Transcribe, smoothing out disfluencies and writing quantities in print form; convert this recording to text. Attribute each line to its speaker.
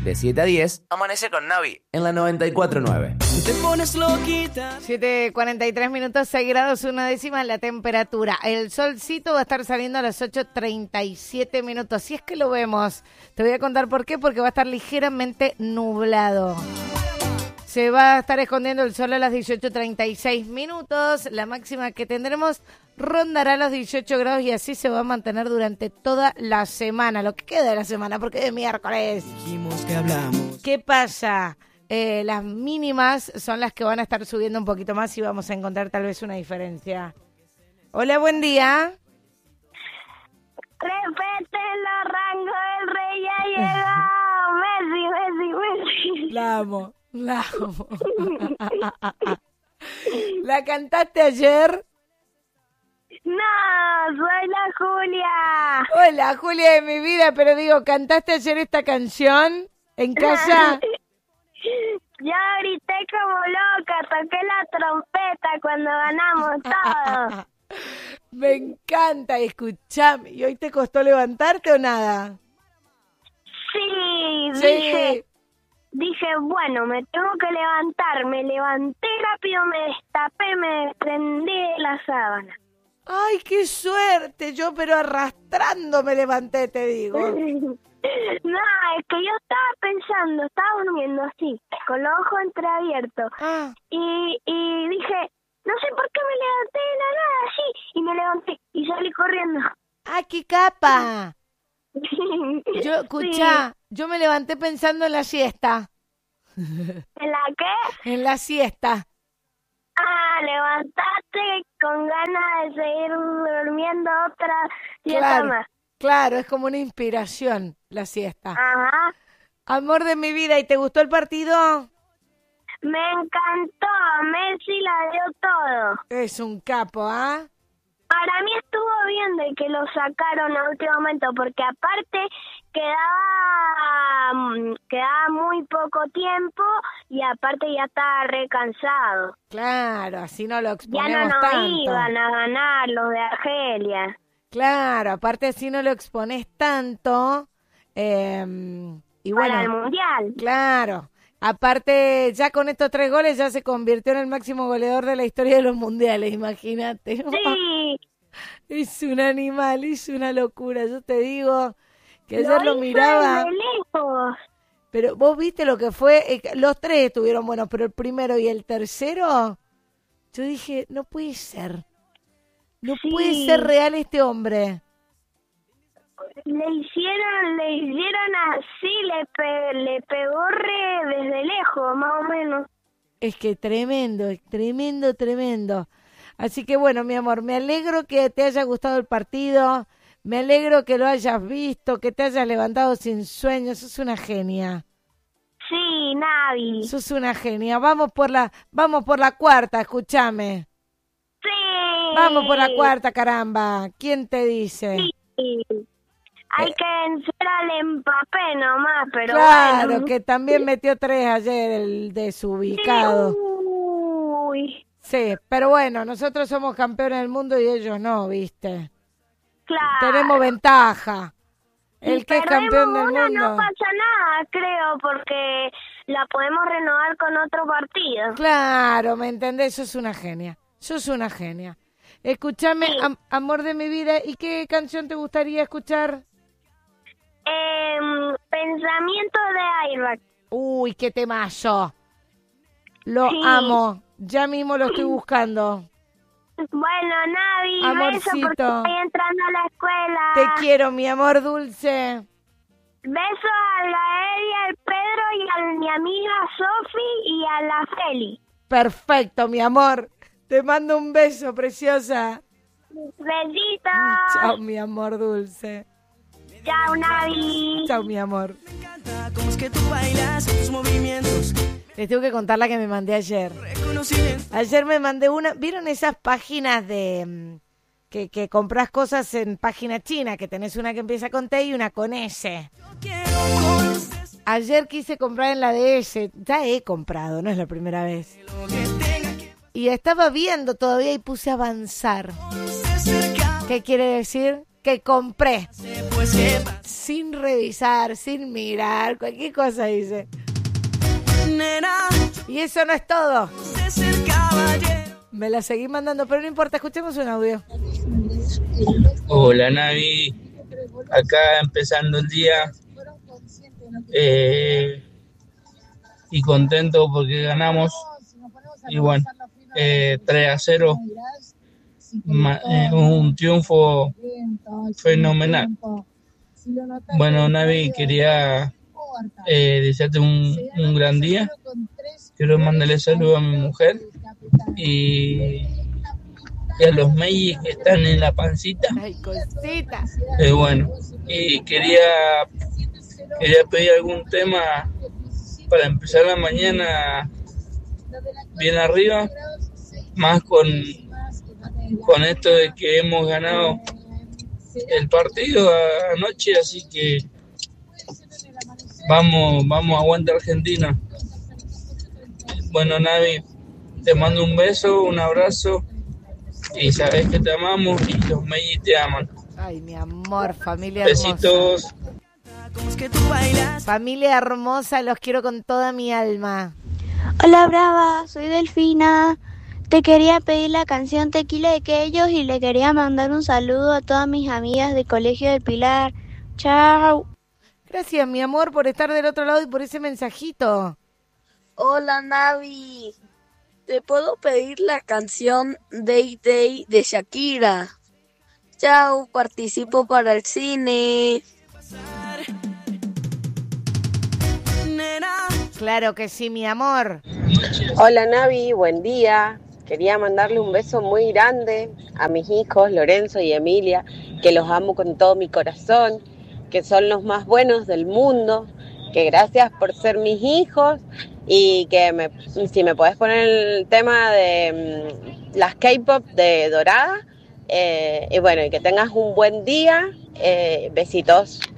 Speaker 1: De 7 a 10, Amanece con Navi en la 94.9.
Speaker 2: Te pones loquita.
Speaker 3: 7:43 minutos, 6 grados, 1/10 la temperatura. El solcito va a estar saliendo a las 8:37 minutos. Si es que lo vemos, te voy a contar por qué, porque va a estar ligeramente nublado. Se va a estar escondiendo el sol a las 18:36 minutos. La máxima que tendremos rondará los 18 grados y así se va a mantener durante toda la semana, lo que queda de la semana, porque es miércoles.
Speaker 2: Dijimos que hablamos.
Speaker 3: ¿Qué pasa? Las mínimas son las que van a estar subiendo un poquito más y vamos a encontrar tal vez una diferencia. Hola, buen día.
Speaker 4: Respétenlo, Rango del Rey ya llegó. Messi.
Speaker 3: La amo. ¿La cantaste ayer?
Speaker 4: No, soy la Julia.
Speaker 3: Hola, Julia de mi vida, pero digo, ¿cantaste ayer esta canción en casa?
Speaker 4: Yo grité como loca, toqué la trompeta cuando ganamos todo.
Speaker 3: Me encanta, escuchame. ¿Y hoy te costó levantarte o nada?
Speaker 4: Sí. Dije, bueno, me tengo que levantar. Me levanté rápido, me destapé, me prendí la sábana.
Speaker 3: ¡Ay, qué suerte! Yo, pero arrastrando me levanté, te digo.
Speaker 4: No, es que yo estaba pensando, estaba durmiendo así, con los ojos entreabiertos. Y dije, no sé por qué me levanté de la nada así. Y me levanté y salí corriendo.
Speaker 3: ¡Ah, qué capa! Yo, escuchá,
Speaker 4: Sí.
Speaker 3: yo me levanté pensando en la siesta.
Speaker 4: ¿En la qué?
Speaker 3: En la siesta.
Speaker 4: Levantaste con ganas de seguir durmiendo otra siesta más.
Speaker 3: Claro, es como una inspiración la siesta.
Speaker 4: Ajá.
Speaker 3: Amor de mi vida, ¿y te gustó el partido?
Speaker 4: Me encantó, Messi la dio todo.
Speaker 3: Es un capo, ¿ah?
Speaker 4: Para mí estuvo bien de que lo sacaron a último momento, porque aparte quedaba muy poco tiempo y aparte ya estaba recansado.
Speaker 3: Claro, así no lo
Speaker 4: Ya
Speaker 3: exponemos
Speaker 4: no nos
Speaker 3: tanto.
Speaker 4: iban a ganar los de Argelia.
Speaker 3: Claro, aparte así no lo expones tanto. Y bueno,
Speaker 4: Para el Mundial.
Speaker 3: claro. Aparte, ya con estos 3 goles ya se convirtió en el máximo goleador de la historia de los mundiales, imagínate.
Speaker 4: Sí.
Speaker 3: Es un animal, es una locura. Yo te digo que ayer lo
Speaker 4: hizo
Speaker 3: miraba.
Speaker 4: desde lejos.
Speaker 3: Pero vos viste lo que fue. Los 3 estuvieron buenos, pero el primero y el tercero, yo dije, no puede ser. No
Speaker 4: Sí.
Speaker 3: puede ser real este hombre.
Speaker 4: Le hicieron así, le pegó desde lejos, más o menos.
Speaker 3: Es que tremendo, tremendo. Así que bueno, mi amor, me alegro que te haya gustado el partido, me alegro que lo hayas visto, que te hayas levantado sin sueño, sos una genia.
Speaker 4: Sí, Navi.
Speaker 3: Sos una genia. Vamos por la cuarta, escúchame.
Speaker 4: Sí.
Speaker 3: Vamos por la cuarta, caramba. ¿Quién te dice?
Speaker 4: Sí. Hay que vencer al Mbappé nomás, pero
Speaker 3: Claro,
Speaker 4: bueno.
Speaker 3: que también metió 3 ayer el desubicado.
Speaker 4: Uy,
Speaker 3: Sí, pero bueno, nosotros somos campeones del mundo y ellos no, ¿viste?
Speaker 4: claro.
Speaker 3: Tenemos ventaja. El
Speaker 4: Si
Speaker 3: que es
Speaker 4: perdemos
Speaker 3: campeón del
Speaker 4: una,
Speaker 3: mundo.
Speaker 4: no pasa nada, creo, porque la podemos renovar con otro partido.
Speaker 3: Claro, ¿me entendés? Sos una genia. Escúchame,
Speaker 4: Sí.
Speaker 3: amor de mi vida, ¿y qué canción te gustaría escuchar?
Speaker 4: Pensamiento de Airbag.
Speaker 3: Uy, qué temazo. Lo
Speaker 4: Sí.
Speaker 3: amo. Ya mismo lo estoy buscando.
Speaker 4: Bueno, Navi,
Speaker 3: Amorcito.
Speaker 4: beso porque estoy entrando a la escuela.
Speaker 3: Te quiero, mi amor dulce.
Speaker 4: Beso a Gael y al Pedro y a mi amiga Sofi y a la Feli.
Speaker 3: Perfecto, mi amor. Te mando un beso, preciosa.
Speaker 4: Besitos.
Speaker 3: Chao, mi amor dulce.
Speaker 4: Chao, Navi.
Speaker 3: Chao, mi amor.
Speaker 2: Me encanta cómo es que tú bailas, tus movimientos.
Speaker 3: Les tengo que contar la que me mandé ayer.
Speaker 2: Reconocimiento.
Speaker 3: Ayer me mandé una. ¿Vieron esas páginas de que compras cosas en página china? Que tenés una que empieza con T y una con S.
Speaker 2: Quiero conocer
Speaker 3: Ayer quise comprar en la de S. Ya he comprado, no es la primera vez.
Speaker 2: lo que tenga que
Speaker 3: Y estaba viendo todavía y puse avanzar.
Speaker 2: se acerca.
Speaker 3: ¿Qué quiere decir? que compré. Sin revisar, sin mirar, cualquier cosa dice. Y eso no es todo. Me la seguí mandando, pero no importa, escuchemos un audio.
Speaker 5: Hola Navi, acá empezando el día y contento porque ganamos y bueno, 3-0, un triunfo fenomenal. Bueno Navi, quería desearte un gran día. Quiero mandarle saludos a mi mujer y a los meyes que están en la pancita.
Speaker 3: Ay, cosita.
Speaker 5: Bueno, y quería pedir algún tema para empezar la mañana bien arriba, más con esto de que hemos ganado el partido anoche, así que vamos, aguanta Argentina. Bueno, Navi, te mando un beso, un abrazo, y sabes que te amamos y los Meiji te aman.
Speaker 3: Ay, mi amor, familia hermosa.
Speaker 5: Besitos.
Speaker 3: Familia hermosa, los quiero con toda mi alma.
Speaker 6: Hola Brava, soy Delfina. Te quería pedir la canción Tequila de Quellos y le quería mandar un saludo a todas mis amigas del Colegio del Pilar. Chao.
Speaker 3: Gracias, mi amor, por estar del otro lado y por ese mensajito.
Speaker 7: Hola Navi, ¿te puedo pedir la canción Day Day de Shakira? Chao, participo para el cine.
Speaker 3: Claro que sí, mi amor.
Speaker 8: Hola Navi, buen día. Quería mandarle un beso muy grande a mis hijos, Lorenzo y Emilia, que los amo con todo mi corazón, que son los más buenos del mundo, que gracias por ser mis hijos y que si me podés poner el tema de las K-pop de Dorada, y bueno, y que tengas un buen día, besitos.